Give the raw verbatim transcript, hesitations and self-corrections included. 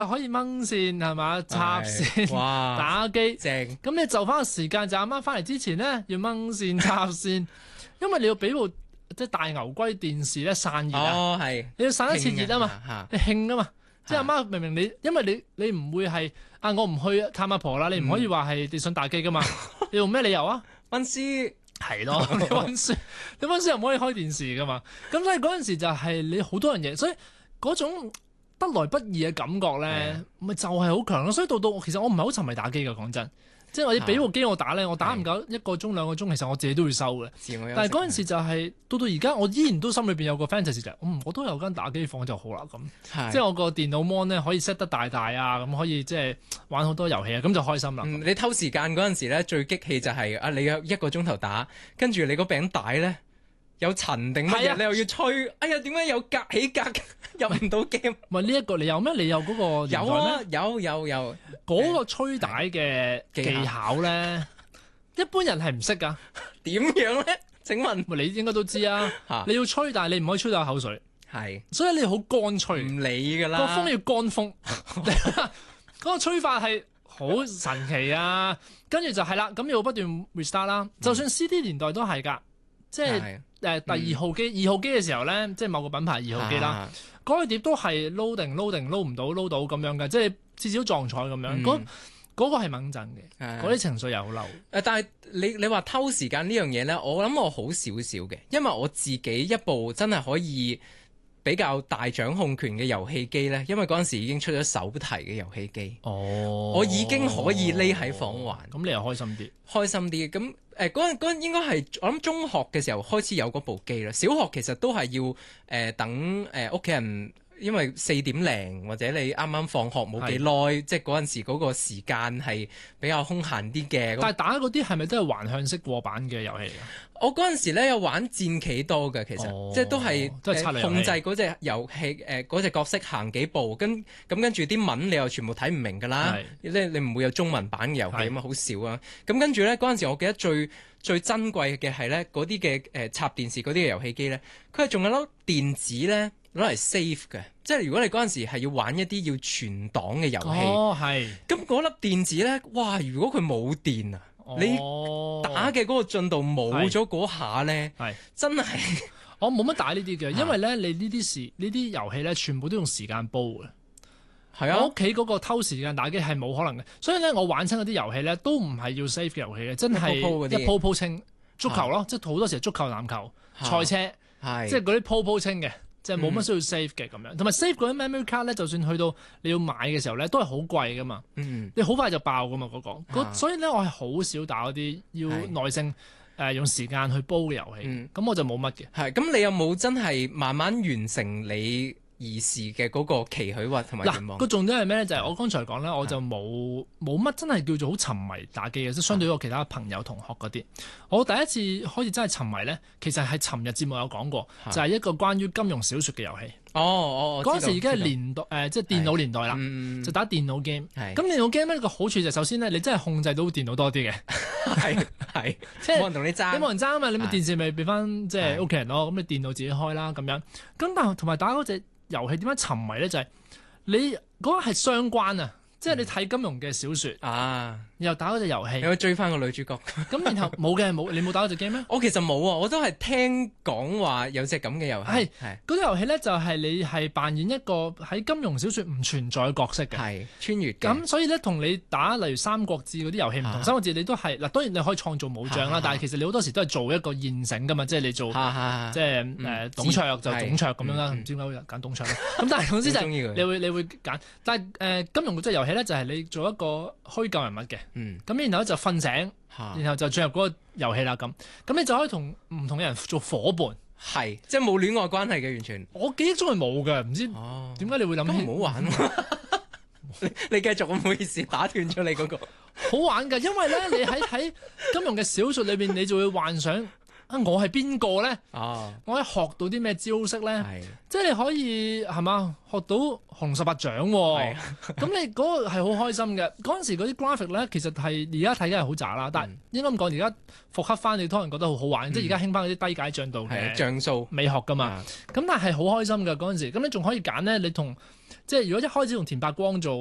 可以掹線係嘛，插線、 哇打機， 正。 咁你就翻個時間就阿媽翻嚟之前咧要掹線插線，因為你要俾部即係大牛龜電視咧散熱啊， 哦係， 你要散一次熱啊嘛， 嘛， 你興啊嘛。即係阿媽明明你，因為你你唔會係啊，我唔去探阿婆啦，你唔可以話係你想打機噶嘛？你用咩理由啊？ 溫書係咯，你溫書，你溫書又唔可以開電視噶嘛？咁所以嗰陣時就係你好多樣嘢，所以嗰種得來不易嘅感覺咧，咪就係好強咯。所以到到其實我唔係好沉迷打機噶，講真。即係我哋俾部機我打咧，我打唔夠一個鐘兩個鐘，其實我自己都會收嘅。但係嗰陣時就係、是、到到而家，我依然都心裏邊有個 fantasy 就係、嗯，我都有間打機房就好啦咁。即係我個電腦 mon 咧可以 set 得大大啊，咁可以即係玩好多遊戲啊，咁就開心啦、 嗯。你偷時間嗰陣時咧，最激氣就係、是、啊，你有一個鐘頭打，跟住你個餅帶咧有塵定乜嘢，你又要吹，哎呀點解有格起格入唔到 game？ 唔係呢一個你有咩？你有嗰個年代咩？ 有啊，有有有。 嗰個吹帶嘅技巧咧，一般人係唔識噶。 點樣咧？請問你應該都知啊。你要吹，但係你唔可以吹到口水。 係， 所以你好乾脆。 唔理噶啦。 個風要乾風。嗰個吹法係好神奇啊！跟住就係啦，咁要不斷 restart 啦。就算 C D 年代都係㗎，即係誒第二號機、二號機嘅時候咧，即係某個品牌二號機啦，嗰個碟都係 loading loading load 唔到 load 到咁樣嘅，即係至少撞彩咁樣。嗰嗰個係猛震嘅，嗰啲情緒又好嬲。 誒，但係你你話偷時間呢樣嘢咧，我諗我好少少嘅，因為我自己一部真係可以比較大掌控權嘅遊戲機咧，因為嗰陣時已經出咗手提嘅遊戲機。哦，我已經可以匿喺房玩，咁、 哦、你又開心啲， 開心啲。咁誒嗰陣嗰陣應該係我諗中學嘅時候開始有嗰部機啦。小學其實都係要誒、呃、等誒屋企人。因為四點零或者你啱啱放學冇幾耐，即係嗰陣時嗰個時間係比較空閒啲嘅。 但係打嗰啲係咪都係橫向式過版嘅遊戲啊？ 我嗰陣時咧有玩戰棋多嘅，其實、哦、即係都係、呃、控制嗰隻遊戲誒嗰隻角色行幾步，跟咁跟住啲文你又全部睇唔明㗎啦。你你唔會有中文版嘅遊戲啊嘛，好少啊。咁跟住咧嗰陣時，我記得最最珍貴嘅係咧嗰啲嘅誒插電視嗰啲嘅遊戲機咧，佢係仲有粒電子咧。攞嚟 save 嘅，即係如果你嗰陣時係要玩一啲要存檔嘅遊戲， 哦係， 咁嗰粒電子咧，哇！如果佢冇電啊，哦、你打嘅嗰個進度冇咗嗰下咧，係真係我冇乜打呢啲嘅，因為咧你呢啲時呢啲遊戲咧全部都用時間煲嘅，係啊，我屋企嗰個偷時間打機係冇可能嘅，所以咧我玩親嗰啲遊戲咧都唔係要 save 嘅遊戲嘅，真係一鋪鋪清足球咯，即係好多時係足球、籃球、賽車，即係嗰啲鋪鋪清嘅。即係冇乜需要 save 嘅咁樣，同埋 save 嗰啲 memory card 咧，就算去到你要買嘅時候咧，都係好貴噶嘛。嗯、你好快就爆噶嘛嗰、嗰個，啊、所以咧我係好少打嗰啲要耐性誒、呃、用時間去煲嘅遊戲。咁、嗯、我就冇乜嘅。係咁，你有冇真係慢慢完成你兒時嘅嗰個期許或同埋願望？嗱，個重點係咩咧？就係、是、我剛才講咧，我就冇冇乜真係叫做好沉迷打機嘅，即係相對於我其他朋友同學嗰啲。我第一次開始真係沉迷咧，其實係尋日節目有講過，就係、是、一個關於金庸小說嘅遊戲。哦哦，嗰陣時已經係年代誒、呃，即係電腦年代啦，嗯、就打電腦 game。咁電腦 game 咧個好處就係首先咧，你真係控制到電腦多啲嘅，係係，即係冇人同你爭，你冇人爭啊嘛，你咪電視咪俾翻即係屋企人咯，咁你電腦自己開啦咁樣。咁但係同埋打嗰隻遊戲點樣沉迷咧？就係、是、你嗰個係相關啊，即係你睇金庸嘅小說啊，然後打嗰隻遊戲， 你可以追翻個女主角。咁然後冇嘅冇，你冇打嗰隻 game 咩？ 我其實冇啊，我都係聽講話有隻咁嘅遊戲。係係嗰隻遊戲咧，就係你係扮演一個喺金庸小說唔存在嘅角色嘅， 係穿越。咁所以咧，同你打例如三國志嗰啲遊戲唔同。三國志你都係嗱，當然你可以創造武將啦，但係其實你好多時都係做一個現成噶嘛，即係你做即係誒董卓就董卓咁樣啦，唔知點解會揀董卓啦。咁但係總之就係你會你會揀，但係誒金庸嗰隻遊戲咧就係你做一個虛構人物嘅，咁然後就瞓醒，然後就進入嗰個遊戲啦。咁咁你就可以同唔同嘅人做伙伴， 係即係冇戀愛關係嘅，完全。我記憶中係冇嘅，唔知點解你會諗起。 唔好玩，你你繼續，唔好意思打斷咗你嗰個。 好玩㗎，因為咧你喺喺金庸嘅小說裏邊，你就會幻想啊，我係邊個咧？哦，我可以學到啲咩招式咧？係，即係你可以係嘛學到紅十八掌喎。咁你嗰個係好開心嘅。嗰陣時嗰啲 graphic 咧，其實係而家睇緊係好渣啦。但係應該咁講，而家復刻翻，你可能覺得好好玩。即係而家興翻嗰啲低解像度嘅像素美學㗎嘛。咁但係好開心㗎嗰陣時。咁你仲可以揀咧，你同即係如果一開始用田伯光做。